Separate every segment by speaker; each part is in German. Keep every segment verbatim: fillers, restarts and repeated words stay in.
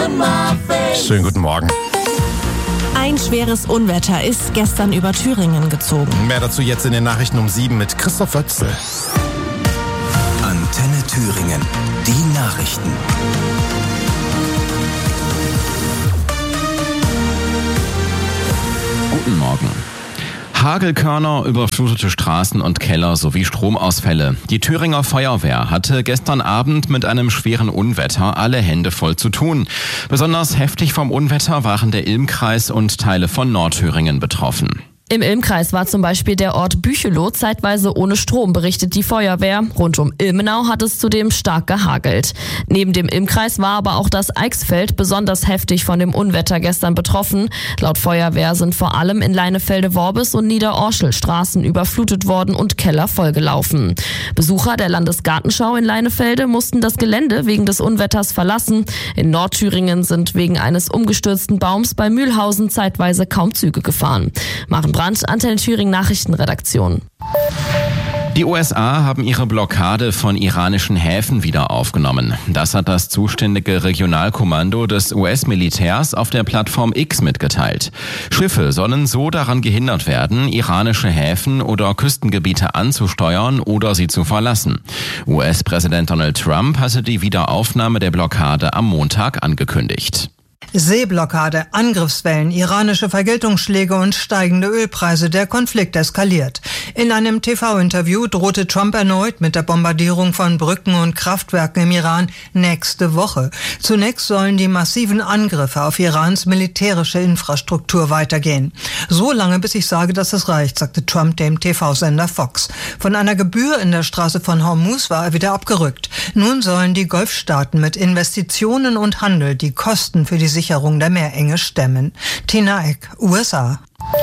Speaker 1: Schönen guten Morgen.
Speaker 2: Ein schweres Unwetter ist gestern über Thüringen gezogen.
Speaker 1: Mehr dazu jetzt in den Nachrichten um sieben mit Christoph Wötzel.
Speaker 3: Antenne Thüringen, die Nachrichten.
Speaker 4: Guten Morgen. Hagelkörner, überflutete Straßen und Keller sowie Stromausfälle. Die Thüringer Feuerwehr hatte gestern Abend mit einem schweren Unwetter alle Hände voll zu tun. Besonders heftig vom Unwetter waren der Ilmkreis und Teile von Nordthüringen betroffen.
Speaker 2: Im Ilmkreis war zum Beispiel der Ort Büchelow zeitweise ohne Strom, berichtet die Feuerwehr. Rund um Ilmenau hat es zudem stark gehagelt. Neben dem Ilmkreis war aber auch das Eichsfeld besonders heftig von dem Unwetter gestern betroffen. Laut Feuerwehr sind vor allem in Leinefelde-Worbis und Niederorschel Straßen überflutet worden und Keller vollgelaufen. Besucher der Landesgartenschau in Leinefelde mussten das Gelände wegen des Unwetters verlassen. In Nordthüringen sind wegen eines umgestürzten Baums bei Mühlhausen zeitweise kaum Züge gefahren. Maren Brandt, Antenne Thüringen Nachrichtenredaktion.
Speaker 4: Die U S A haben ihre Blockade von iranischen Häfen wieder aufgenommen. Das hat das zuständige Regionalkommando des U S-Militärs auf der Plattform X mitgeteilt. Schiffe sollen so daran gehindert werden, iranische Häfen oder Küstengebiete anzusteuern oder sie zu verlassen. U S-Präsident Donald Trump hatte die Wiederaufnahme der Blockade am Montag angekündigt.
Speaker 5: Seeblockade, Angriffswellen, iranische Vergeltungsschläge und steigende Ölpreise. Der Konflikt eskaliert. In einem T V-Interview drohte Trump erneut mit der Bombardierung von Brücken und Kraftwerken im Iran nächste Woche. Zunächst sollen die massiven Angriffe auf Irans militärische Infrastruktur weitergehen. So lange, bis ich sage, dass es reicht, sagte Trump dem T V-Sender Fox. Von einer Gebühr in der Straße von Hormuz war er wieder abgerückt. Nun sollen die Golfstaaten mit Investitionen und Handel die Kosten für die Sicherung der Meerenge stemmen. Tina Eck, U S A.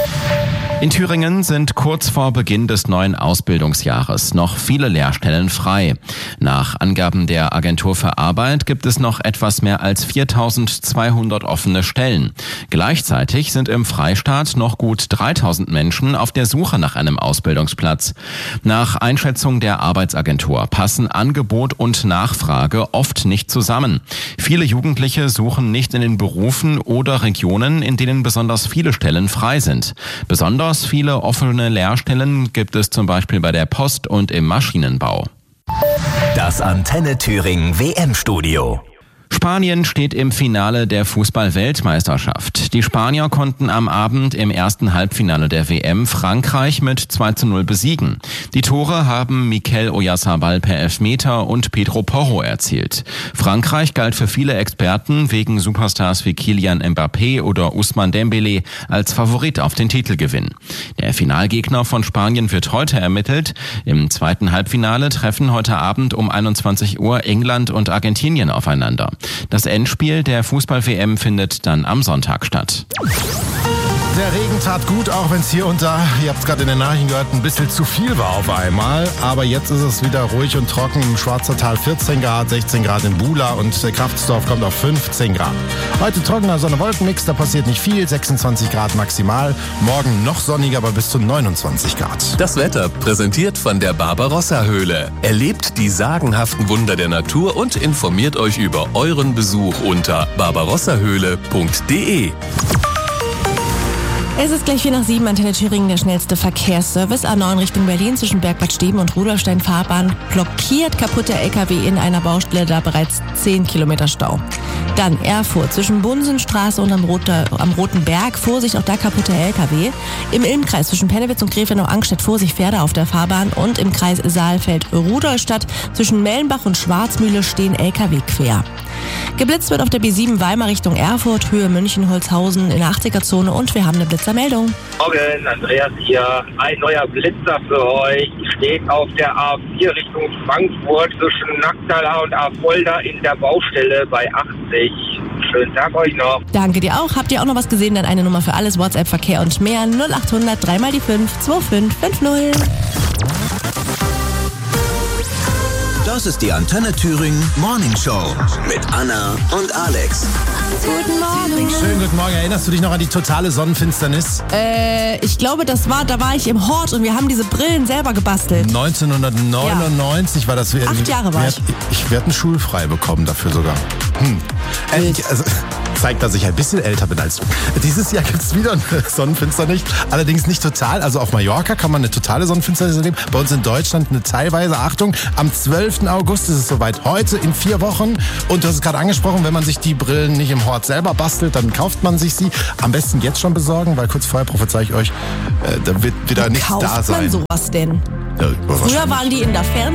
Speaker 4: In Thüringen sind kurz vor Beginn des neuen Ausbildungsjahres noch viele Lehrstellen frei. Nach Angaben der Agentur für Arbeit gibt es noch etwas mehr als viertausendzweihundert offene Stellen. Gleichzeitig sind im Freistaat noch gut dreitausend Menschen auf der Suche nach einem Ausbildungsplatz. Nach Einschätzung der Arbeitsagentur passen Angebot und Nachfrage oft nicht zusammen. Viele Jugendliche suchen nicht in den Berufen oder Regionen, in denen besonders viele Stellen frei sind. Besonders viele offene Lehrstellen gibt es zum Beispiel bei der Post und im Maschinenbau.
Speaker 3: Das Antenne Thüringen W M-Studio.
Speaker 4: Spanien steht im Finale der Fußball-Weltmeisterschaft. Die Spanier konnten am Abend im ersten Halbfinale der W M Frankreich mit zwei zu null besiegen. Die Tore haben Mikel Oyarzabal per Elfmeter und Pedro Porro erzielt. Frankreich galt für viele Experten wegen Superstars wie Kylian Mbappé oder Ousmane Dembélé als Favorit auf den Titelgewinn. Der Finalgegner von Spanien wird heute ermittelt. Im zweiten Halbfinale treffen heute Abend um einundzwanzig Uhr England und Argentinien aufeinander. Das Endspiel der Fußball-W M findet dann am Sonntag statt.
Speaker 1: Der Regen tat gut, auch wenn es hier und da, ihr habt es gerade in den Nachrichten gehört, ein bisschen zu viel war auf einmal. Aber jetzt ist es wieder ruhig und trocken. Im Schwarzertal vierzehn Grad, sechzehn Grad in Bula und Kraftsdorf kommt auf fünfzehn Grad. Heute trockener Sonne-Wolken-Mix, da passiert nicht viel, sechsundzwanzig Grad maximal. Morgen noch sonniger, aber bis zu neunundzwanzig Grad.
Speaker 6: Das Wetter präsentiert von der Barbarossa-Höhle. Erlebt die sagenhaften Wunder der Natur und informiert euch über euren Besuch unter barbarossahöhle punkt de.
Speaker 2: Es ist gleich vier nach sieben, Antenne Thüringen, der schnellste Verkehrsservice. A neun Richtung Berlin zwischen Bergbad Steben und Rudolstein Fahrbahn blockiert, kaputter L K W in einer Baustelle, da bereits zehn Kilometer Stau. Dann Erfurt zwischen Bunsenstraße und am, Roter, am Roten Berg, Vorsicht, auch da kaputter L K W. Im Ilmkreis zwischen Pennewitz und Gräfenau-Angstedt, Vorsicht, Pferde auf der Fahrbahn. Und im Kreis Saalfeld-Rudolstadt zwischen Mellenbach und Schwarzmühle stehen L K W quer. Geblitzt wird auf der B sieben Weimar Richtung Erfurt, Höhe München-Holzhausen in der achtziger-Zone und wir haben eine Blitzermeldung.
Speaker 7: Morgen, Andreas hier. Ein neuer Blitzer für euch. Steht auf der A vier Richtung Frankfurt zwischen Nacktaler und Affolter in der Baustelle bei achtzig. Schönen Tag euch noch.
Speaker 2: Danke dir auch. Habt ihr auch noch was gesehen? Dann eine Nummer für alles, WhatsApp, Verkehr und mehr. null acht hundert drei mal die fünf zwei fünf fünf null.
Speaker 3: Das ist die Antenne Thüringen Morning Show mit Anna und Alex.
Speaker 8: Guten Morgen.
Speaker 1: Schönen guten Morgen. Erinnerst du dich noch an die totale Sonnenfinsternis?
Speaker 8: Äh, ich glaube, das war, da war ich im Hort und wir haben diese Brillen selber gebastelt.
Speaker 1: neunzehnhundertneunundneunzig ja. war das. Wir,
Speaker 8: Acht Jahre war
Speaker 1: wir,
Speaker 8: ich.
Speaker 1: Ich werde einen schulfrei bekommen dafür sogar. Hm. Äh, ich, also, zeigt, dass ich ein bisschen älter bin als du. Dieses Jahr gibt es wieder eine Sonnenfinsternis. Allerdings nicht total. Also auf Mallorca kann man eine totale Sonnenfinsternis erleben. Bei uns in Deutschland eine teilweise. Achtung, am zwölften August ist es soweit. Heute in vier Wochen. Und du hast es gerade angesprochen, wenn man sich die Brillen nicht im Hort selber bastelt, dann kauft man sich sie. Am besten jetzt schon besorgen, weil kurz vorher prophezei ich euch, äh, da wird wieder nichts
Speaker 8: kauft
Speaker 1: da sein.
Speaker 8: Kauft man sowas denn?
Speaker 1: Ja,
Speaker 8: Früher waren die in der Fernseh